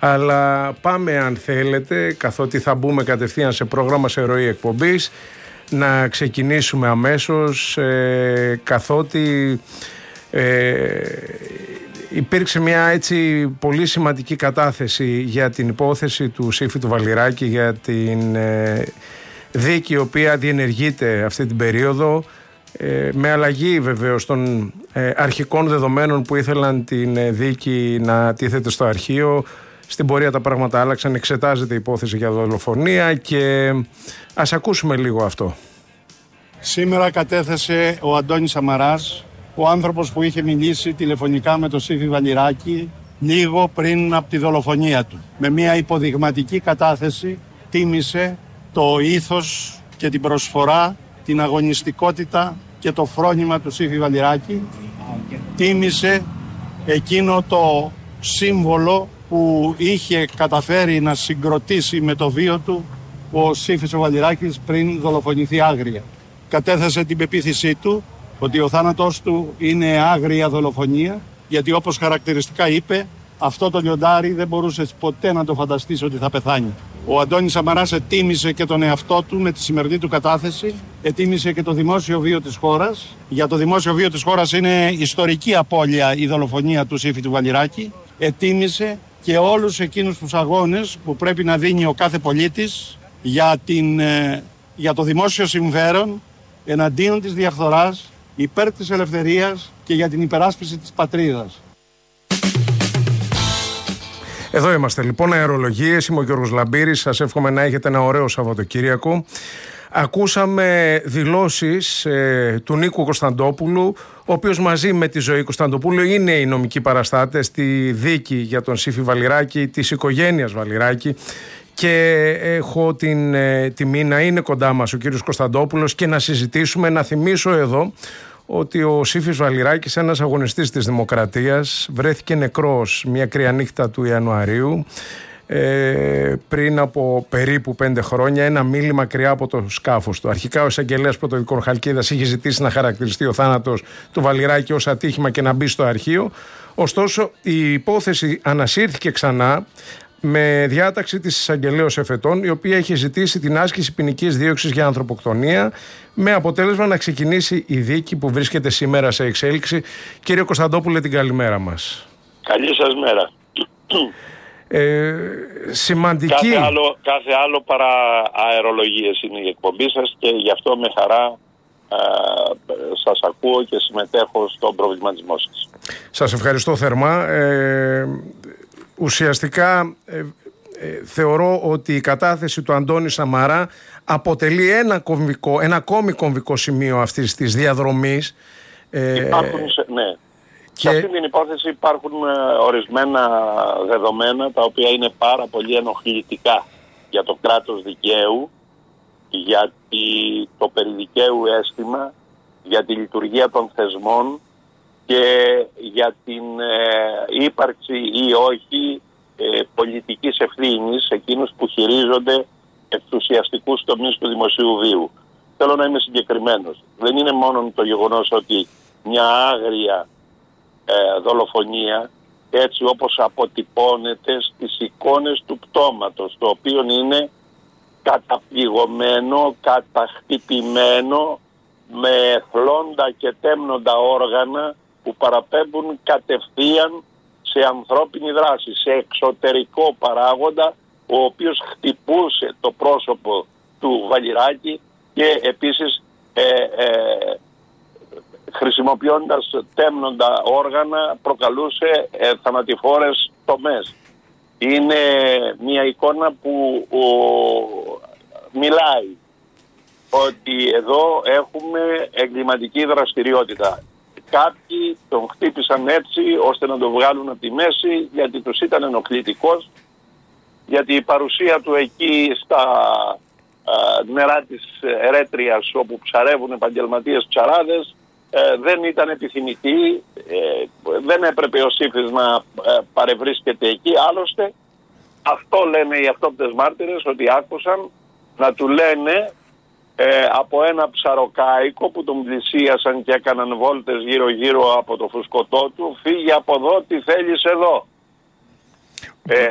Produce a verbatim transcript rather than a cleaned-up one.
Αλλά πάμε, αν θέλετε, καθότι θα μπούμε κατευθείαν σε πρόγραμμα, σε ροή εκπομπής, να ξεκινήσουμε αμέσως, ε, καθότι ε, υπήρξε μια έτσι πολύ σημαντική κατάθεση για την υπόθεση του Σύφη του Βαλιράκη, για την ε, δίκη η οποία διενεργείται αυτή την περίοδο, ε, με αλλαγή βεβαίως των ε, αρχικών δεδομένων που ήθελαν την ε, δίκη να τίθεται στο αρχείο. Στην πορεία τα πράγματα άλλαξαν, εξετάζεται η υπόθεση για δολοφονία και ας ακούσουμε λίγο αυτό. Σήμερα κατέθεσε ο Αντώνης Σαμαράς, ο άνθρωπος που είχε μιλήσει τηλεφωνικά με τον Σύφη Βαλιράκη λίγο πριν από τη δολοφονία του. Με μια υποδειγματική κατάθεση τίμησε το ήθος και την προσφορά, την αγωνιστικότητα και το φρόνημα του Σύφη Βαλιράκη. Τίμησε εκείνο το σύμβολο που είχε καταφέρει να συγκροτήσει με το βίο του ο Σύφης ο Βαλιράκης πριν δολοφονηθεί άγρια. Κατέθεσε την πεποίθησή του ότι ο θάνατός του είναι άγρια δολοφονία, γιατί όπως χαρακτηριστικά είπε, αυτό το λιοντάρι δεν μπορούσες ποτέ να το φανταστείς ότι θα πεθάνει. Ο Αντώνης Σαμαράς ετίμησε και τον εαυτό του με τη σημερινή του κατάθεση, ετίμησε και το δημόσιο βίο της χώρας. Για το δημόσιο βίο της χώρας είναι ιστορική απώλεια η δολοφονία του Σύφη του Βαλιράκη. Ετίμησε και όλους εκείνους τους αγώνες που πρέπει να δίνει ο κάθε πολίτης για, την, για το δημόσιο συμφέρον, εναντίον της διαφθοράς, υπέρ της ελευθερίας και για την υπεράσπιση της πατρίδας. Εδώ είμαστε λοιπόν, αερολογίες. Είμαι ο Γιώργος Λαμπύρης. Σας εύχομαι να έχετε ένα ωραίο Σαββατοκύριακο. Ακούσαμε δηλώσεις ε, του Νίκου Κωνσταντόπουλου, ο οποίος μαζί με τη Ζωή Κωνσταντοπούλου είναι οι νομικοί παραστάτες στη δίκη για τον Σύφη Βαλιράκη, της οικογένειας Βαλιράκη. Και έχω την ε, τιμή να είναι κοντά μας ο κύριος Κωνσταντόπουλος και να συζητήσουμε. Να θυμίσω εδώ ότι ο Σύφης Βαλιράκης, ένας αγωνιστής της Δημοκρατίας, βρέθηκε νεκρός μια κρύα νύχτα του Ιανουαρίου ε, πριν από περίπου πέντε χρόνια, ένα μίλι μακριά από το σκάφος του. Αρχικά ο εισαγγελέας πρωτοδικών Χαλκίδας είχε ζητήσει να χαρακτηριστεί ο θάνατος του Βαλιράκη ως ατύχημα και να μπει στο αρχείο. Ωστόσο η υπόθεση ανασύρθηκε ξανά με διάταξη της εισαγγελέως εφετών, η οποία είχε ζητήσει την άσκηση ποινικής δίωξης για ανθρωποκτονία, με αποτέλεσμα να ξεκινήσει η δίκη που βρίσκεται σήμερα σε εξέλιξη. Κύριε Κωνσταντόπουλε, την καλημέρα μας. Καλή σας μέρα. Ε, σημαντική... Κάθε άλλο, κάθε άλλο παρά αερολογίες είναι η εκπομπή σας και γι' αυτό με χαρά ε, σας ακούω και συμμετέχω στον προβληματισμό σας. Σας ευχαριστώ θερμά. Ε, ουσιαστικά ε, ε, θεωρώ ότι η κατάθεση του Αντώνη Σαμαρά αποτελεί ένα, κομβικό, ένα ακόμη κομβικό σημείο αυτής της διαδρομής. Ε, υπάρχουν, ναι. Και... σε αυτή την υπόθεση υπάρχουν ε, ορισμένα δεδομένα τα οποία είναι πάρα πολύ ενοχλητικά για το κράτος δικαίου, για το περιδικαίου αίσθημα, για τη λειτουργία των θεσμών και για την ε, ύπαρξη ή όχι ε, πολιτικής ευθύνης εκείνους που χειρίζονται εξουσιαστικούς τομείς του δημοσίου βίου. Θέλω να είμαι συγκεκριμένος. Δεν είναι μόνο το γεγονός ότι μια άγρια ε, δολοφονία, έτσι όπως αποτυπώνεται στις εικόνες του πτώματος, το οποίο είναι καταπληγωμένο, καταχτυπημένο με θλόντα και τέμνοντα όργανα που παραπέμπουν κατευθείαν σε ανθρώπινη δράση, σε εξωτερικό παράγοντα, ο οποίος χτυπούσε το πρόσωπο του Βαλιράκη και επίσης ε, ε, χρησιμοποιώντας τέμνοντα όργανα προκαλούσε ε, θανατηφόρες τομές. Είναι μια εικόνα που ο, μιλάει ότι εδώ έχουμε εγκληματική δραστηριότητα. Κάποιοι τον χτύπησαν έτσι ώστε να τον βγάλουν από τη μέση, γιατί τους ήταν ενοχλητικός, γιατί η παρουσία του εκεί στα α, νερά της Ερέτριας, όπου ψαρεύουν επαγγελματίες ψαράδες, ε, δεν ήταν επιθυμητή, ε, δεν έπρεπε ο Σύφης να ε, παρευρίσκεται εκεί. Άλλωστε αυτό λένε οι αυτόπτες μάρτυρες, ότι άκουσαν να του λένε ε, από ένα ψαροκάικο που τον πλησίασαν και έκαναν βόλτες γύρω γύρω από το φουσκωτό του, φύγε από εδώ, τι θέλεις εδώ.